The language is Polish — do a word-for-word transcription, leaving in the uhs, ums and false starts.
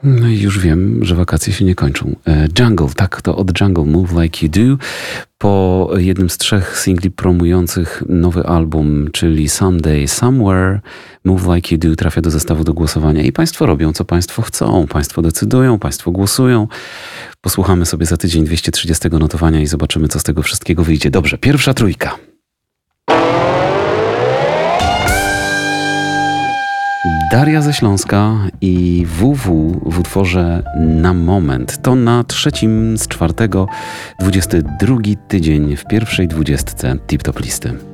No i już wiem, że wakacje się nie kończą. E, Jungle, tak, to od Jungle, Move Like You Do. Po jednym z trzech singli promujących nowy album, czyli Someday, Somewhere, Move Like You Do trafia do zestawu do głosowania i państwo robią, co państwo chcą. Państwo decydują, państwo głosują. Posłuchamy sobie za tydzień dwieście trzydziestego notowania i zobaczymy, co z tego wszystkiego wyjdzie. Dobrze, pierwsza trójka. Daria ze Śląska i W W w utworze Na Moment. To na trzecim z czwartego, dwudziesty drugi tydzień w pierwszej dwudziestce Tip Top listy.